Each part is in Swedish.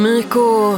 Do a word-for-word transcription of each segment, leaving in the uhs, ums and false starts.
Myko,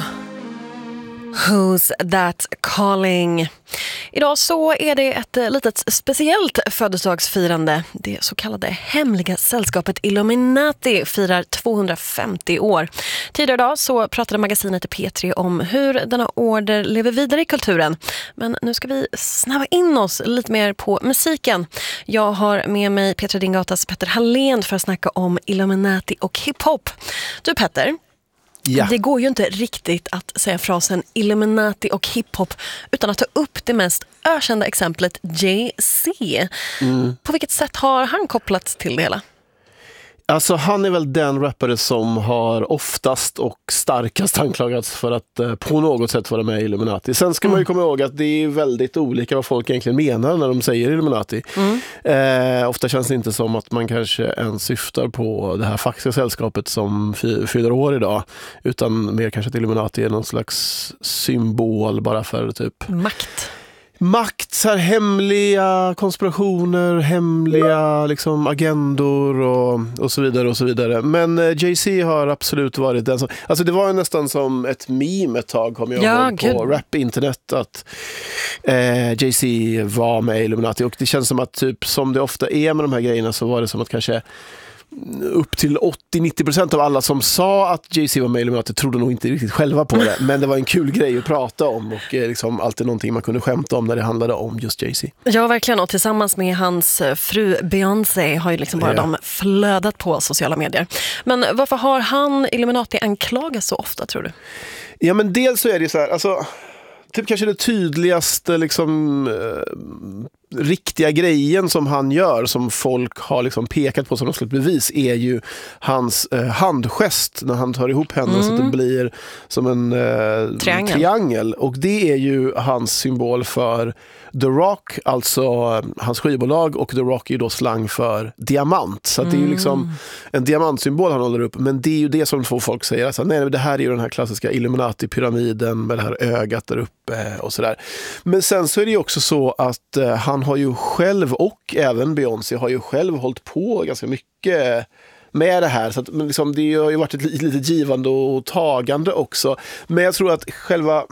Who's That Calling? Idag så är det ett litet speciellt födelsedagsfirande. Det så kallade hemliga sällskapet Illuminati firar tvåhundrafemtio år. Tidigare idag så pratade magasinet P tre om hur denna order lever vidare i kulturen. Men nu ska vi snabba in oss lite mer på musiken. Jag har med mig Petra Dingatas Petter Hallén för att snacka om Illuminati och hiphop. Du Petter, ja. Det går ju inte riktigt att säga frasen Illuminati och hiphop utan att ta upp det mest ökända exemplet Jay-Z. Mm. På vilket sätt har han kopplats till det hela? Alltså han är väl den rappare som har oftast och starkast anklagats för att eh, på något sätt vara med i Illuminati. Sen ska mm. man ju komma ihåg att det är väldigt olika vad folk egentligen menar när de säger Illuminati. Mm. Eh, ofta känns det inte som att man kanske ens syftar på det här faktiska sällskapet som fy- fyller år idag, utan mer kanske att Illuminati är någon slags symbol bara för typ makt. Makt, så här, hemliga konspirationer, hemliga liksom, agendor och, och så vidare och så vidare. Men eh, Jay-Z har absolut varit den som... Alltså det var ju nästan som ett meme ett tag, kom jag ja, ihåg på rap-internet att eh, Jay-Z var med i Illuminati. Och det känns som att typ som det ofta är med de här grejerna så var det som att kanske upp till åttio till nittio procent av alla som sa att Jay-Z var med i Illuminati trodde nog inte riktigt själva på det. Men det var en kul grej att prata om och eh, liksom alltid någonting man kunde skämta om när det handlade om just Jay-Z. Ja, verkligen. Och tillsammans med hans fru Beyoncé har ju liksom bara ja. de flödat på sociala medier. Men varför har han Illuminati anklagas så ofta, tror du? Ja, men dels så är det så här, alltså typ kanske det tydligaste liksom eh, riktiga grejen som han gör som folk har liksom pekat på som något slags bevis är ju hans eh, handgest när han tar ihop händerna mm. så att det blir som en eh, triangel. triangel. Och det är ju hans symbol för The Rock, alltså hans skivbolag, och The Rock är ju då slang för diamant. Så att det är ju liksom en diamantsymbol han håller upp, men det är ju det som får folk säga alltså, nej, det här är ju den här klassiska Illuminati-pyramiden med det här ögat där uppe och sådär. Men sen så är det ju också så att eh, han har ju själv, och även Beyoncé har ju själv hållit på ganska mycket med det här, så att, men liksom, det har ju varit ett litet givande och tagande också. Men jag tror att själva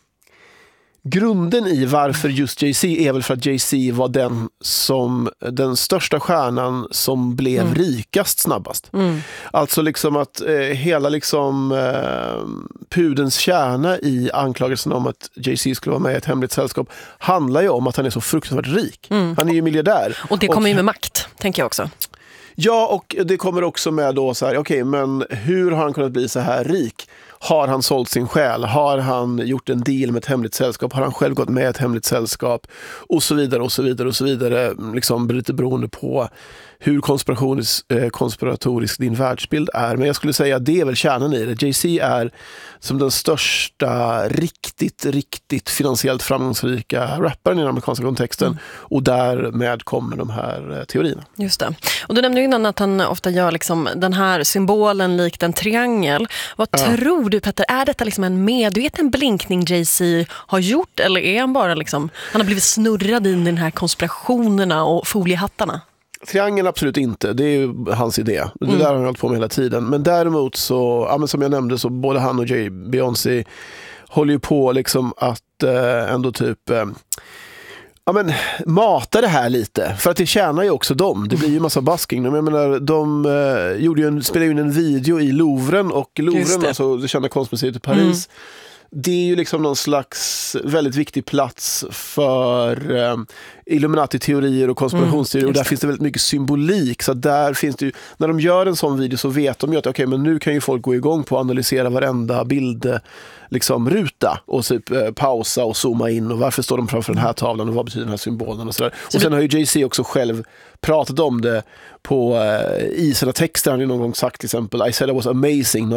grunden i varför just Jay-Z är väl för att Jay-Z var den som den största stjärnan som blev mm. rikast snabbast. Mm. Alltså liksom att eh, hela liksom eh, pudens kärna i anklagelsen om att Jay-Z skulle vara med i ett hemligt sällskap handlar ju om att han är så fruktansvärt rik. Mm. Han är ju miljardär. Och det kommer och, ju med makt, tänker jag också. Ja, och det kommer också med då så här, okej, okay, men hur har han kunnat bli så här rik? Har han sålt sin själ? Har han gjort en deal med ett hemligt sällskap? Har han själv gått med ett hemligt sällskap? Och så vidare och så vidare och så vidare. Liksom lite beroende på hur konspiratorisk, eh, konspiratorisk din världsbild är. Men jag skulle säga att det är väl kärnan i det. Jay-Z är som den största riktigt, riktigt finansiellt framgångsrika rapparen i den amerikanska kontexten. Mm. Och därmed kommer de här eh, teorierna. Just det. Och du nämnde ju innan att han ofta gör liksom den här symbolen likt en triangel. Vad ja. tror du, Petter? Är detta liksom en medveten blinkning Jay-Z har gjort? Eller är han bara liksom, han har blivit snurrad in i den här konspirationerna och foliehattarna? Triangeln absolut inte, det är ju hans idé. Det mm. där har han hållit på med hela tiden. Men däremot så, ja, men som jag nämnde, så både han och Jay, Beyoncé håller ju på liksom att eh, ändå typ eh, ja, men mata det här lite. För att det tjänar ju också dem. Det blir ju massa basking. Jag menar, de eh, gjorde ju en, spelade ju en video i Louvren, och Louvren, det. alltså det kända konstmuseet i Paris, mm. det är ju liksom någon slags väldigt viktig plats för eh, Illuminati-teorier och konspirationsteorier, mm, och där finns det väldigt mycket symbolik, så där finns det ju, när de gör en sån video så vet de ju att okej, okay, men nu kan ju folk gå igång på att analysera varenda bild liksom ruta och typ eh, pausa och zooma in, och varför står de framför den här tavlan och vad betyder den här symbolen och sådär. Så och sen har ju Jay-Z också själv pratat om det på eh, i sina texter. Han har ju någon gång sagt till exempel I said it was amazing,